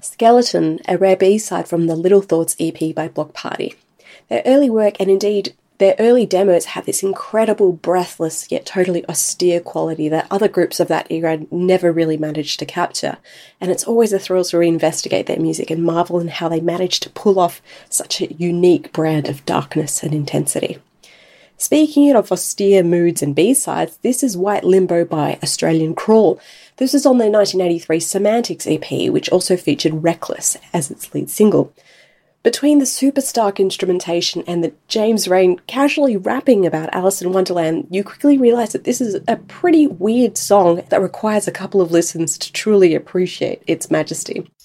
Skeleton, a rare B-side from the Little Thoughts EP by Block Party. Their early work, and indeed their early demos, have this incredible, breathless, yet totally austere quality that other groups of that era never really managed to capture, and it's always a thrill to reinvestigate their music and marvel in how they managed to pull off such a unique brand of darkness and intensity. Speaking of austere moods and B-sides, this is White Limbo by Australian Crawl. This is on their 1983 Semantics EP, which also featured Reckless as its lead single. Between the super stark instrumentation and the James Rain casually rapping about Alice in Wonderland, you quickly realise that this is a pretty weird song that requires a couple of listens to truly appreciate its majesty.